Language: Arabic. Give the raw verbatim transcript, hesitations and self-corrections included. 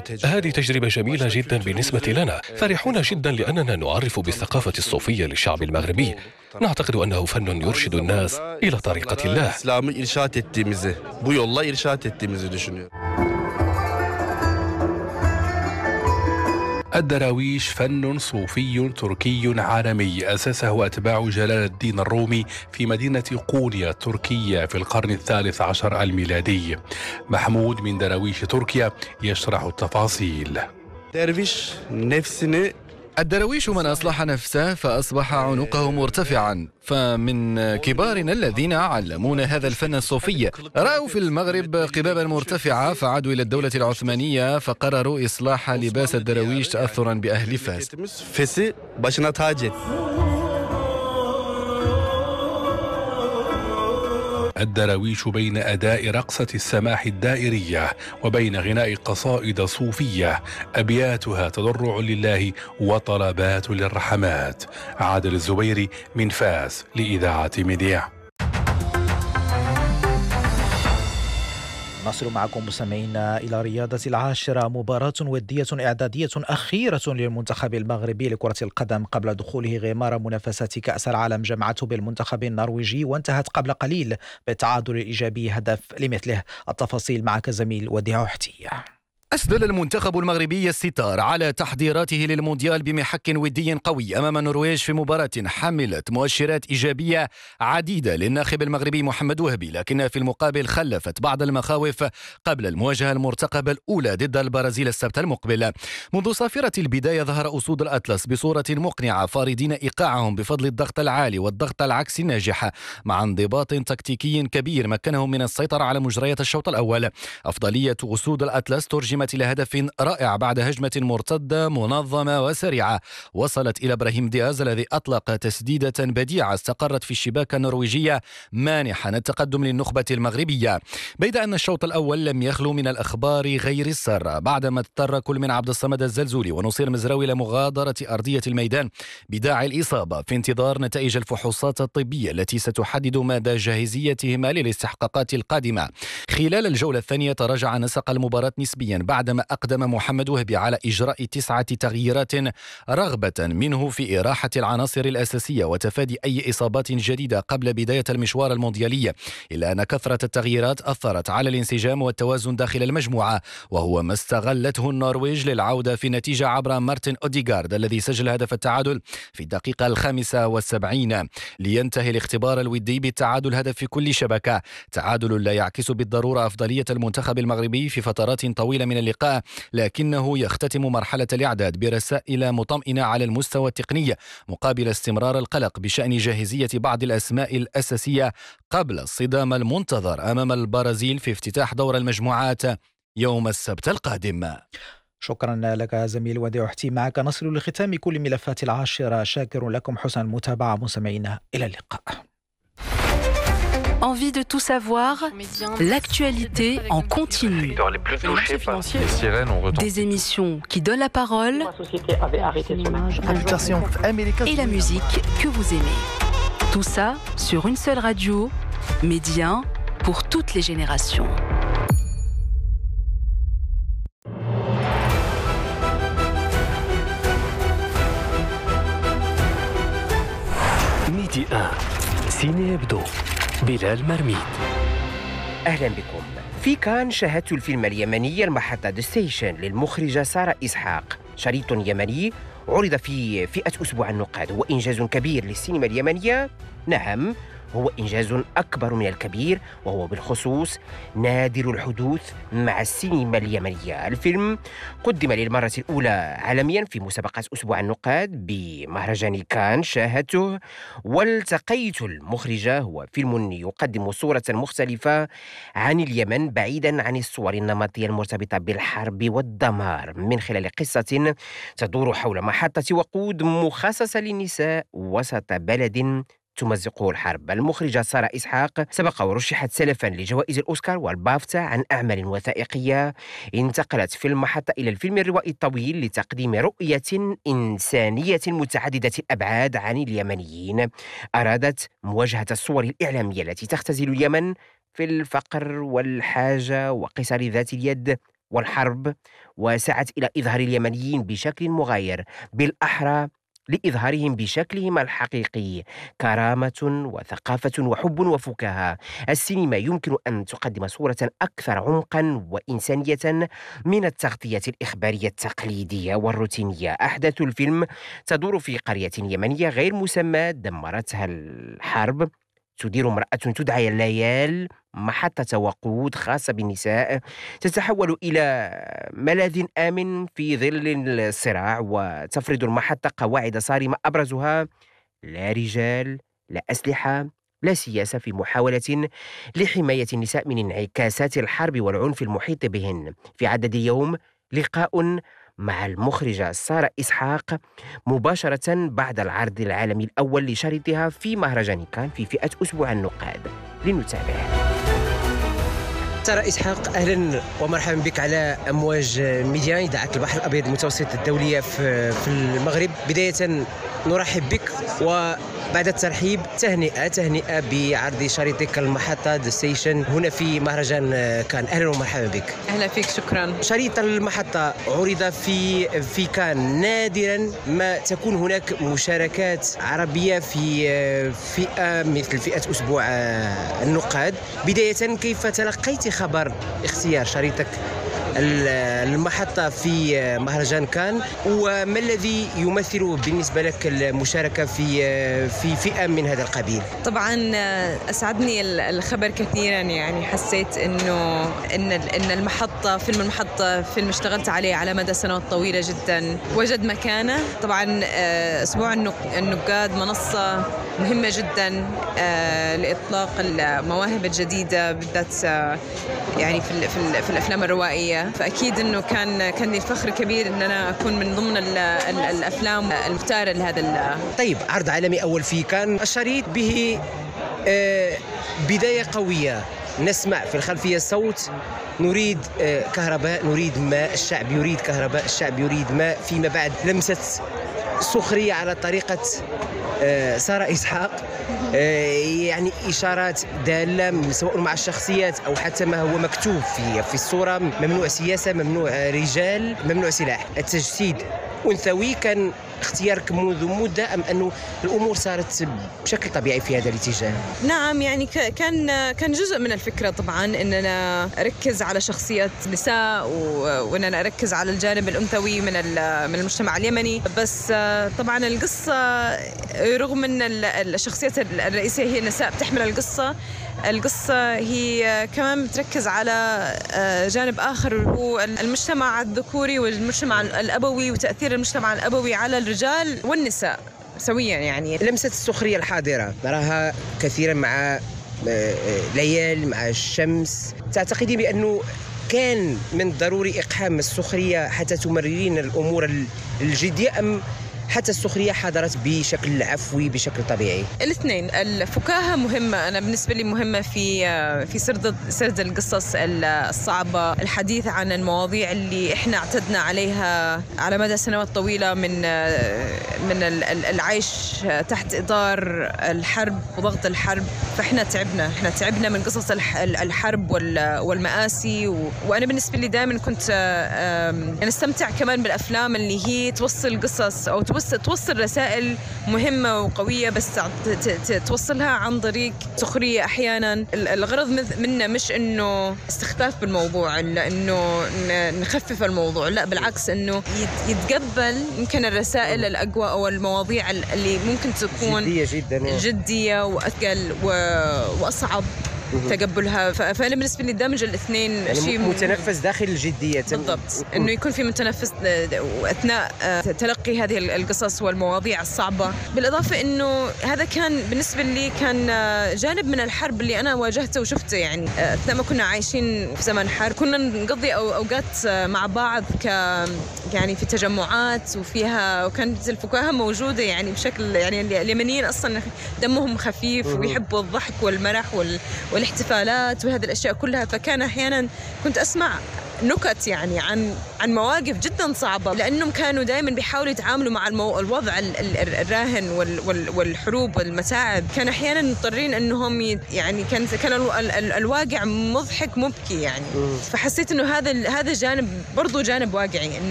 هذه تجربة جميلة جدا بالنسبة لنا، فرحون جدا لأننا نعرف بالثقافة الصوفية للشعب المغربي. نعتقد أنه فن يرشد الناس إلى طريقة الله. الدراويش فن صوفي تركي عالمي أسسه أتباع جلال الدين الرومي في مدينة قونيا التركية في القرن الثالث عشر الميلادي. محمود من دراويش تركيا يشرح التفاصيل. درويش نفسني الدرويش من أصلح نفسه فأصبح عنقه مرتفعا، فمن كبارنا الذين علمونا هذا الفن الصوفي رأوا في المغرب قبابا مرتفعة فعادوا إلى الدولة العثمانية فقرروا إصلاح لباس الدرويش تأثرا بأهل فاس. الدراويش بين أداء رقصة السماح الدائرية وبين غناء قصائد صوفية أبياتها تضرع لله وطلبات للرحمات. عادل الزبيري من فاس لإذاعة ميديا. نصل معكم مستمعينا إلى رياضة العاشرة. مباراة ودية إعدادية أخيرة للمنتخب المغربي لكرة القدم قبل دخوله غمار منافسات كأس العالم جمعته بالمنتخب النرويجي وانتهت قبل قليل بالتعادل الإيجابي هدف لمثله. التفاصيل معك زميل وديع حتية. أسدل المنتخب المغربي الستار على تحضيراته للمونديال بمحك ودي قوي أمام النرويج في مباراة حملت مؤشرات إيجابية عديدة للناخب المغربي محمد وهبي، لكنها في المقابل خلفت بعض المخاوف قبل المواجهة المرتقبة الأولى ضد البرازيل السبت المقبل. منذ صافرة البداية ظهر أسود الأطلس بصورة مقنعة فارضين إيقاعهم بفضل الضغط العالي والضغط العكسي الناجح مع انضباط تكتيكي كبير مكنهم من السيطرة على مجريات الشوط الأول. أفضلية أسود الأطلس ترجمت إلى هدف رائع بعد هجمة مرتدة منظمة وسريعة وصلت إلى إبراهيم دياز الذي أطلق تسديدة بديعة استقرت في الشباك النرويجية مانحا التقدم للنخبة المغربية. بيد أن الشوط الأول لم يخلو من الأخبار غير السارة بعدما اضطر كل من عبد الصمد الزلزولي ونصير مزراوي لمغادرة أرضية الميدان بداعي الإصابة في انتظار نتائج الفحوصات الطبية التي ستحدد مدى جاهزيتهما للاستحقاقات القادمة. خلال الجولة الثانية تراجع نسق المباراة نسبيا بعدما أقدم محمد وهبي على إجراء تسعة تغييرات رغبة منه في إراحة العناصر الأساسية وتفادي أي إصابات جديدة قبل بداية المشوار المونديالي، إلا أن كثرة التغييرات أثرت على الانسجام والتوازن داخل المجموعة، وهو ما استغلته النرويج للعودة في النتيجة عبر مارتن أوديغارد الذي سجل هدف التعادل في الدقيقة الخامسة والسبعين لينتهي الاختبار الودي بالتعادل هدف في كل شبكة. تعادل لا يعكس بالضرورة أفضلية المنتخب المغربي في فترات طويلة من اللقاء، لكنه يختتم مرحلة الإعداد برسائل مطمئنة على المستوى التقني مقابل استمرار القلق بشأن جاهزية بعض الأسماء الأساسية قبل الصدام المنتظر أمام البرازيل في افتتاح دور المجموعات يوم السبت القادم. شكرا لك زميل وديع حتي. معك نصل لختام كل ملفات العاشرة. شاكر لكم حسن المتابعة مستمعينا، إلى اللقاء. Envie de tout savoir, l'actualité en continu. Des émissions qui donnent la parole et la musique que vous aimez. Tout ça sur une seule radio, Média pour toutes les générations. ميديا سيني يبدو بلال مرميد. أهلا بكم. في كان شاهدت الفيلم اليمني المحطة The Station للمخرجة سارة إسحاق، شريط يمني عرض في فئة أسبوع النقاد. هو إنجاز كبير للسينما اليمنية، نعم هو إنجاز أكبر من الكبير، وهو بالخصوص نادر الحدوث مع السينما اليمنية. الفيلم قدم للمرة الأولى عالميا في مسابقة أسبوع النقاد بمهرجان كان، شاهدته والتقيت المخرجة. هو فيلم يقدم صورة مختلفة عن اليمن بعيدا عن الصور النمطية المرتبطة بالحرب والدمار، من خلال قصة تدور حول محطة وقود مخصصة للنساء وسط بلد تمزقه الحرب. المخرجة سارة إسحاق سبق ورشحت سلفا لجوائز الأوسكار والبافتا عن أعمال وثائقية. انتقلت في المحطة إلى الفيلم الروائي الطويل لتقديم رؤية إنسانية متعددة الأبعاد عن اليمنيين. أرادت مواجهة الصور الإعلامية التي تختزل اليمن في الفقر والحاجة وقصر ذات اليد والحرب، وسعت إلى إظهار اليمنيين بشكل مغاير، بالأحرى لإظهارهم بشكلهم الحقيقي، كرامة وثقافة وحب وفكاهة. السينما يمكن أن تقدم صورة أكثر عمقا وإنسانية من التغطية الإخبارية التقليدية والروتينية. أحداث الفيلم تدور في قرية يمنية غير مسمى دمرتها الحرب. تدير امرأة تدعى ليال محطة وقود خاصة بالنساء، تتحول إلى ملاذ آمن في ظل الصراع، وتفرض المحطة قواعد صارمة أبرزها لا رجال، لا أسلحة، لا سياسة، في محاولة لحماية النساء من انعكاسات الحرب والعنف المحيط بهن. في عدد يوم لقاء مع المخرجة سارة إسحاق مباشرة بعد العرض العالمي الأول لشريطها في مهرجان كان في فئة أسبوع النقاد. لنتابع. سارة إسحاق، أهلا ومرحبا بك على أمواج ميديا إذاعة البحر الأبيض المتوسط الدولية في في المغرب. بداية نرحب بك، وبعد الترحيب تهنئة تهنئة بعرض شريطك المحطة ذا ستيشن هنا في مهرجان كان. أهلا ومرحبا بك. أهلا فيك، شكرا. شريط المحطة عرض في في كان. نادرا ما تكون هناك مشاركات عربية في فئة مثل فئة أسبوع النقاد. بداية كيف تلقيت خبر اختيار شريطك المحطة في مهرجان كان، وما الذي يمثل بالنسبة لك المشاركة في في فئة من هذا القبيل؟ طبعا أسعدني الخبر كثيرا، يعني حسيت إنه إن إن المحطة فيلم المحطة فيلم اشتغلت عليه على مدى سنوات طويلة جدا وجد مكانه. طبعا أسبوع النقاد منصة مهمة جدا لإطلاق المواهب الجديدة، بالذات يعني في في الأفلام الروائية. فأكيد إنه كان كان لي الفخر كبير إن أنا أكون من ضمن ال ال الأفلام المختارة لهذا. طيب، عرض عالمي أول فيه كان. الشريط به آه بداية قوية، نسمع في الخلفية الصوت نريد آه كهرباء، نريد ماء، الشعب يريد كهرباء، الشعب يريد ماء. فيما بعد لمسة سخرية على طريقة آه سارة إسحاق، يعني إشارات دالة سواء مع الشخصيات أو حتى ما هو مكتوب في في الصورة. ممنوع سياسة، ممنوع رجال، ممنوع سلاح. التجسيد أنثوي كان اختيارك منذ مدة، أم أنه الأمور صارت بشكل طبيعي في هذا الاتجاه؟ نعم، يعني كان كان جزء من الفكرة طبعا أننا أركز على شخصيات نساء، وأننا أركز على الجانب الأنثوي من من المجتمع اليمني. بس طبعا القصة رغم أن الشخصيات الرئيسية هي النساء بتحمل القصة، القصة هي كمان بتركز على جانب آخر، هو المجتمع الذكوري والمجتمع الأبوي، وتأثير المجتمع الأبوي على الرجال والنساء سويا. يعني لمسة السخرية الحاضرة نراها كثيرا مع ليال، مع الشمس. تعتقدين بأنه كان من ضروري إقحام السخرية حتى تمررين الأمور الجدية، أم حتى السخرية حضرت بشكل عفوي بشكل طبيعي؟ الاثنين. الفكاهة مهمة، أنا بالنسبة لي مهمة في في سرد سرد القصص الصعبة، الحديث عن المواضيع اللي إحنا اعتدنا عليها على مدى سنوات طويلة من من العيش تحت إطار الحرب وضغط الحرب. فإحنا تعبنا إحنا تعبنا من قصص الحرب والمآسي. وأنا بالنسبة لي دائما كنت نستمتع كمان بالأفلام اللي هي توصل قصص أو توصل رسائل مهمة وقوية، بس توصلها عن طريق سخرية أحيانا. الغرض منا مش إنه استخفاف بالموضوع، إلا إنه نخفف الموضوع، لا بالعكس، إنه يتقبل يمكن الرسائل الأقوى أو المواضيع اللي ممكن تكون جدية جدا جدية وأثقل وأصعب تقبلها. فأنا بالنسبة لي دمج الاثنين يعني شيء متنفس داخل الجدية. بالضبط، إنه يكون في متنفس أثناء تلقي هذه القصص والمواضيع الصعبة. بالإضافة إنه هذا كان بالنسبة لي كان جانب من الحرب اللي أنا واجهته وشفته. يعني أثناء ما كنا عايشين في زمن حرب كنا نقضي أوقات مع بعض ك يعني في تجمعات وفيها، وكانت الفكاهة موجودة يعني بشكل، يعني اليمنيين أصلا دمهم خفيف ويحبوا الضحك والمرح وال والاحتفالات وهذه الأشياء كلها. فكان أحيانا كنت أسمع نكت يعني عن عن مواقف جدا صعبة، لأنهم كانوا دائما بيحاولوا يتعاملوا مع المو... الوضع ال... ال... الراهن وال... وال... والحروب والمتاعب. كان أحيانا مضطرين أنهم ي... يعني كان كان ال... ال... الواقع مضحك مبكي يعني. فحسيت إنه هذا هذا جانب برضو جانب واقعي.